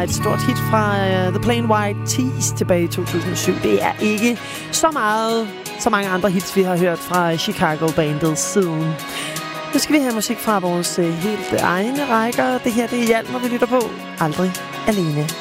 et stort hit fra The Plain White T's tilbage i 2007. Det er ikke så mange andre hits, vi har hørt fra Chicago-bandet siden. Nu skal vi have musik fra vores helt egne rækker. Det her, det er Hjalmar, vi lytter på. Aldrig alene.